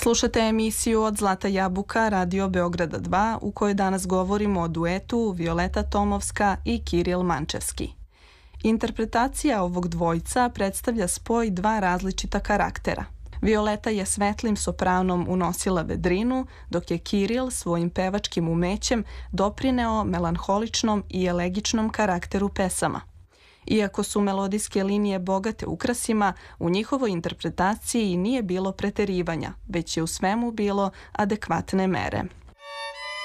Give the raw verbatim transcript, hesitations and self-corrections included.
Slušate emisiju Od Zlata jabuka Radio Beograda dva u kojoj danas govorimo o duetu Violeta Tomovska i Kiril Mančevski. Interpretacija ovog dvojca predstavlja spoj dva različita karaktera. Violeta je svetlim sopranom unosila vedrinu, dok je Kiril svojim pevačkim umećem doprineo melanholičnom i elegičnom karakteru pesama. Iako su melodijske linije bogate ukrasima, u njihovoj interpretaciji nije bilo preterivanja, već je u svemu bilo adekvatne mere.